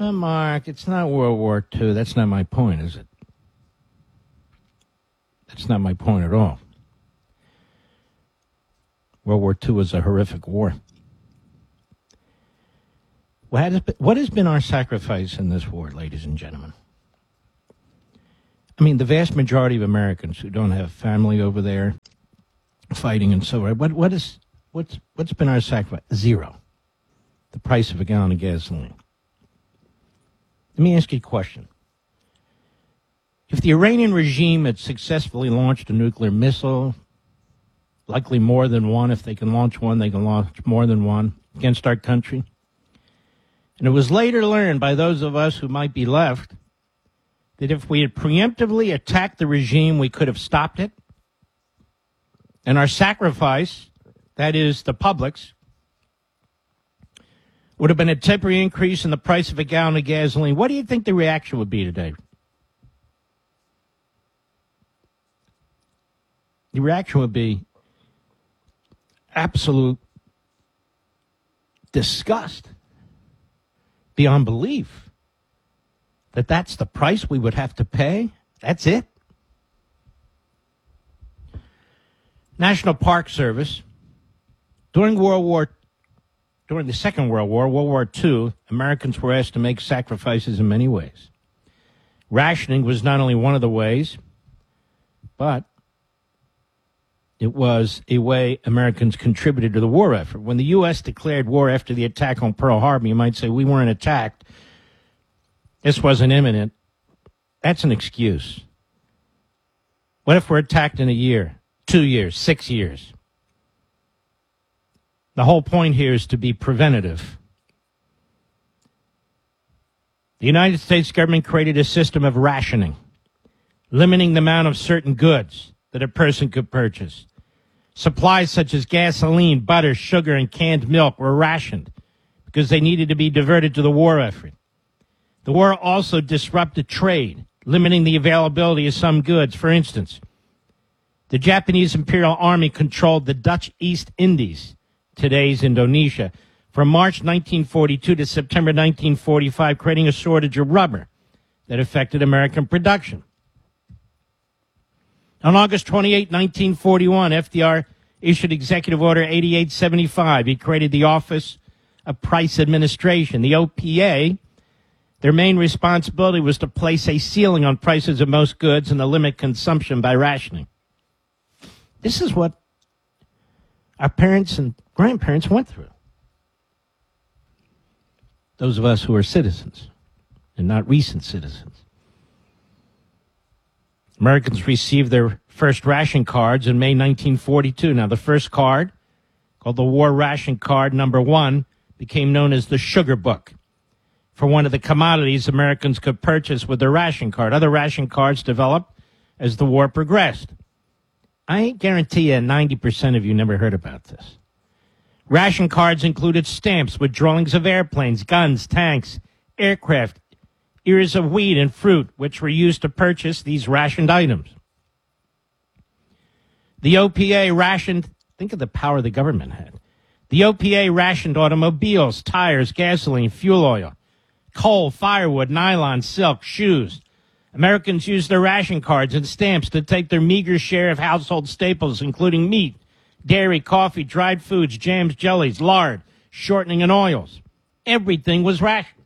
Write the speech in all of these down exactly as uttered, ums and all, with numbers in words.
Uh, Mark, it's not World War Two. That's not my point, is it? That's not my point at all. World War Two was a horrific war. What has been, what has been our sacrifice in this war, ladies and gentlemen? I mean, the vast majority of Americans who don't have family over there fighting and so on, what, what is, what's, what's been our sacrifice? Zero. The price of a gallon of gasoline. Let me ask you a question. If the Iranian regime had successfully launched a nuclear missile, likely more than one, if they can launch one, they can launch more than one, against our country, and it was later learned by those of us who might be left that if we had preemptively attacked the regime, we could have stopped it, and our sacrifice, that is the public's, would have been a temporary increase in the price of a gallon of gasoline. What do you think the reaction would be today? The reaction would be absolute disgust, beyond belief, that that's the price we would have to pay. That's it. National Park Service, during World War During the Second World War, World War Two, Americans were asked to make sacrifices in many ways. Rationing was not only one of the ways, but it was a way Americans contributed to the war effort. When the U S declared war after the attack on Pearl Harbor, you might say, we weren't attacked. This wasn't imminent. That's an excuse. What if we're attacked in a year, two years, six years? The whole point here is to be preventative. The United States government created a system of rationing, limiting the amount of certain goods that a person could purchase. Supplies such as gasoline, butter, sugar, and canned milk were rationed because they needed to be diverted to the war effort. The war also disrupted trade, limiting the availability of some goods. For instance, the Japanese Imperial Army controlled the Dutch East Indies, today's Indonesia, from March nineteen forty-two to September nineteen forty-five, creating a shortage of rubber that affected American production. On August twenty-eighth, nineteen forty-one, F D R issued Executive Order eighty-eight seventy-five. He created the Office of Price Administration. The O P A, their main responsibility was to place a ceiling on prices of most goods and to limit consumption by rationing. This is what our parents and grandparents went through. Those of us who are citizens and not recent citizens. Americans received their first ration cards in May nineteen forty-two. Now, the first card, called the War Ration Card Number One, became known as the Sugar Book for one of the commodities Americans could purchase with their ration card. Other ration cards developed as the war progressed. I guarantee you ninety percent of you never heard about this. Ration cards included stamps with drawings of airplanes, guns, tanks, aircraft, ears of wheat, and fruit, which were used to purchase these rationed items. The O P A rationed, think of the power the government had. The O P A rationed automobiles, tires, gasoline, fuel oil, coal, firewood, nylon, silk, shoes. Americans used their ration cards and stamps to take their meager share of household staples, including meat, dairy, coffee, dried foods, jams, jellies, lard, shortening, and oils. Everything was rationed.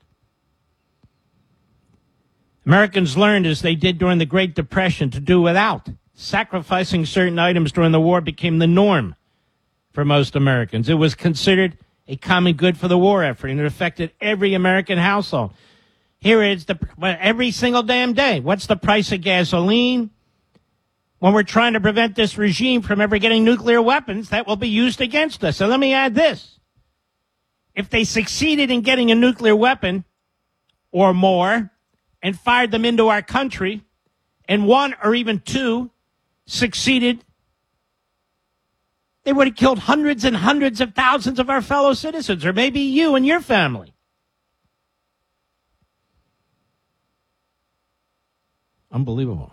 Americans learned, as they did during the Great Depression, to do without. Sacrificing certain items during the war became the norm for most Americans. It was considered a common good for the war effort, and it affected every American household. Here is the every single damn day. What's the price of gasoline? When we're trying to prevent this regime from ever getting nuclear weapons, that will be used against us. And let me add this. If they succeeded in getting a nuclear weapon or more and fired them into our country, and one or even two succeeded, they would have killed hundreds and hundreds of thousands of our fellow citizens, or maybe you and your family. Unbelievable.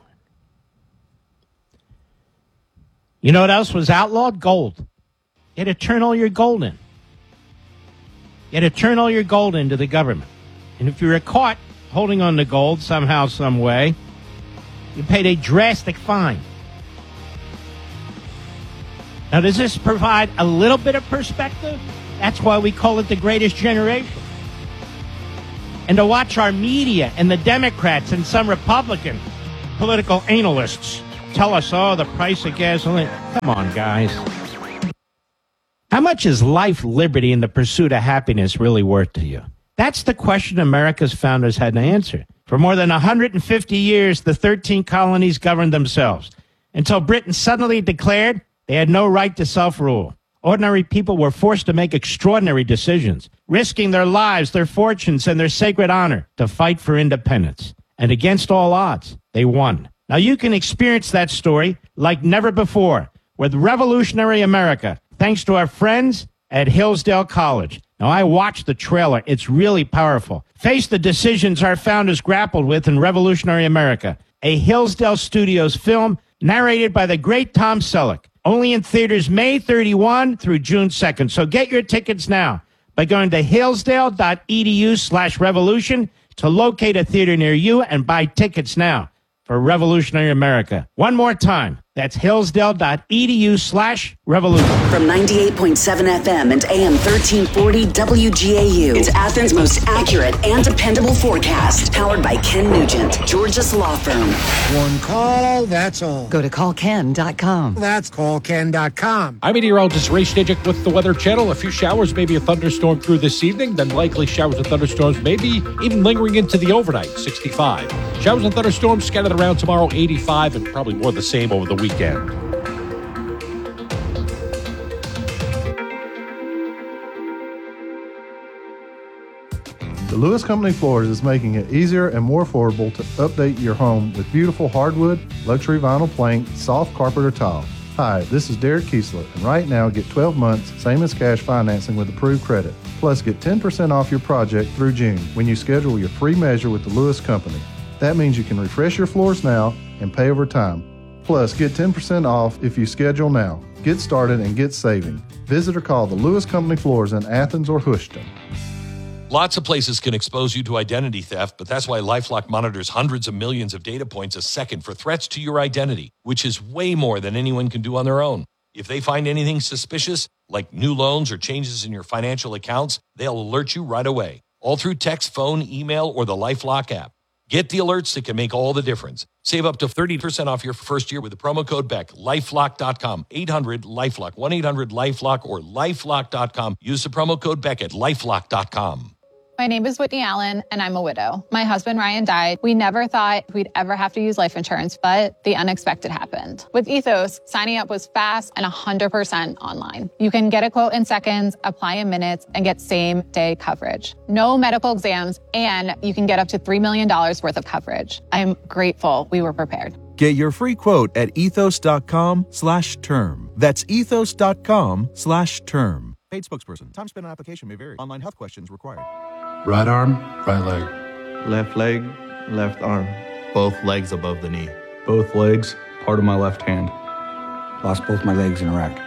You know what else was outlawed? Gold. You had to turn all your gold in. You had to turn all your gold into the government. And if you were caught holding on to gold somehow, some way, you paid a drastic fine. Now, does this provide a little bit of perspective? That's why we call it the greatest generation. And to watch our media and the Democrats and some Republican political analysts tell us, oh, the price of gasoline. Come on, guys. How much is life, liberty, and the pursuit of happiness really worth to you? That's the question America's founders had to answer. For more than one hundred fifty years, the thirteen colonies governed themselves until Britain suddenly declared they had no right to self-rule. Ordinary people were forced to make extraordinary decisions, risking their lives, their fortunes, and their sacred honor to fight for independence. And against all odds, they won. Now you can experience that story like never before with Revolutionary America, thanks to our friends at Hillsdale College. Now, I watched the trailer. It's really powerful. Face the decisions our founders grappled with in Revolutionary America, a Hillsdale Studios film narrated by the great Tom Selleck. Only in theaters May thirty-first through June second. So get your tickets now by going to hillsdale.edu slash revolution to locate a theater near you and buy tickets now for Revolutionary America. One more time. That's hillsdale.edu slash revolution. From ninety-eight point seven F M and A M thirteen forty W G A U, it's Athens' most accurate and dependable forecast. Powered by Ken Nugent, Georgia's law firm. One call, that's all. Go to call ken dot com. That's call ken dot com. I'm meteorologist Ray Stejik with the Weather Channel. A few showers, maybe a thunderstorm through this evening, then likely showers and thunderstorms, maybe even lingering into the overnight, sixty-five. Showers and thunderstorms scattered around tomorrow, eighty-five, and probably more the same over the weekend. Weekend. The Lewis Company Floors is making it easier and more affordable to update your home with beautiful hardwood, luxury vinyl plank, soft carpet or tile. Hi, this is Derek Kiesler, and right now get twelve months, same as cash financing with approved credit. Plus, get ten percent off your project through June when you schedule your free measure with the Lewis Company. That means you can refresh your floors now and pay over time. Plus, get ten percent off if you schedule now. Get started and get saving. Visit or call the Lewis Company Floors in Athens or Houston. Lots of places can expose you to identity theft, but that's why LifeLock monitors hundreds of millions of data points a second for threats to your identity, which is way more than anyone can do on their own. If they find anything suspicious, like new loans or changes in your financial accounts, they'll alert you right away, all through text, phone, email, or the LifeLock app. Get the alerts that can make all the difference. Save up to thirty percent off your first year with the promo code Beck. lifelock dot com, eight hundred LifeLock, one eight hundred LifeLock, or lifelock dot com. Use the promo code Beck at lifelock dot com. My name is Whitney Allen, and I'm a widow. My husband, Ryan, died. We never thought we'd ever have to use life insurance, but the unexpected happened. With Ethos, signing up was fast and one hundred percent online. You can get a quote in seconds, apply in minutes, and get same-day coverage. No medical exams, and you can get up to three million dollars worth of coverage. I'm grateful we were prepared. Get your free quote at ethos.com slash term. That's ethos.com slash term. Paid spokesperson. Time spent on application may vary. Online health questions required. Right arm, right leg. Left leg, left arm. Both legs above the knee. Both legs, part of my left hand. Lost both my legs in Iraq.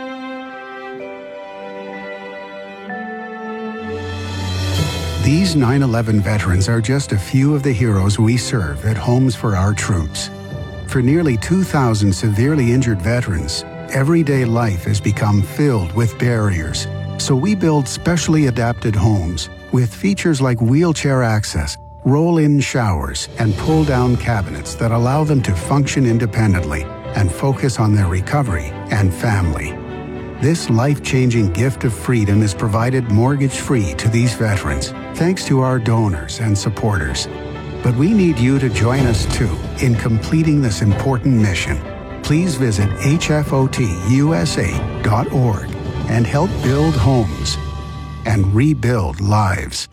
These nine eleven veterans are just a few of the heroes we serve at Homes for Our Troops. For nearly two thousand severely injured veterans, everyday life has become filled with barriers. So we build specially adapted homes with features like wheelchair access, roll-in showers, and pull-down cabinets that allow them to function independently and focus on their recovery and family. This life-changing gift of freedom is provided mortgage-free to these veterans, thanks to our donors and supporters. But we need you to join us, too, in completing this important mission. Please visit H F O T U S A dot org and help build homes and rebuild lives.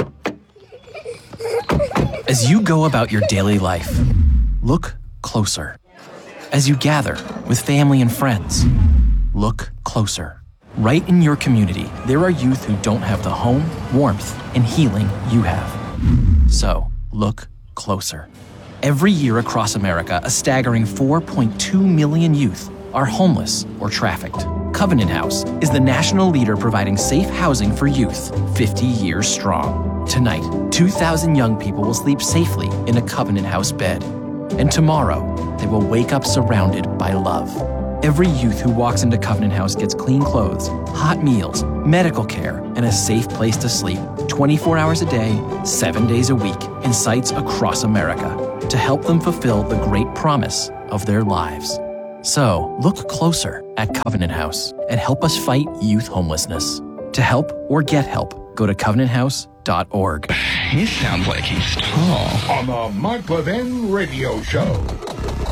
As you go about your daily life, look closer. As you gather with family and friends, look closer. Right in your community, there are youth who don't have the home, warmth, and healing you have. So, look closer. Every year across America, a staggering four point two million youth are homeless or trafficked. Covenant House is the national leader providing safe housing for youth, fifty years strong. Tonight, two thousand young people will sleep safely in a Covenant House bed. And tomorrow, they will wake up surrounded by love. Every youth who walks into Covenant House gets clean clothes, hot meals, medical care, and a safe place to sleep twenty-four hours a day, seven days a week, in sites across America to help them fulfill the great promise of their lives. So, look closer at Covenant House and help us fight youth homelessness. To help or get help, go to covenant house dot org. He sounds like he's tall. On the Mike Levin Radio Show.